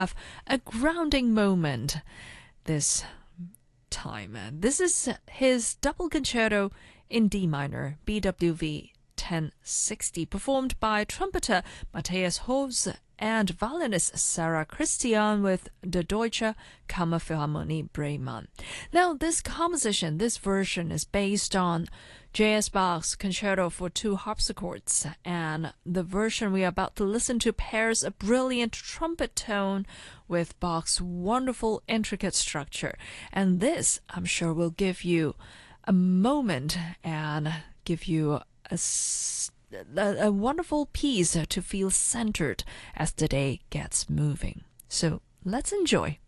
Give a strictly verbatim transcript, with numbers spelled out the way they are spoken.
a grounding moment this time. This is his double concerto in D minor, B W V ten sixty, performed by trumpeter Matthias Hose and violinist Sarah Christian with the Deutsche Kammerphilharmonie Bremen. Now, this composition, this version is based on J S Bach's Concerto for Two Harpsichords, and the version we are about to listen to pairs a brilliant trumpet tone with Bach's wonderful intricate structure. And this, I'm sure, will give you a moment and give you a A, a wonderful piece to feel centered as the day gets moving. So let's enjoy.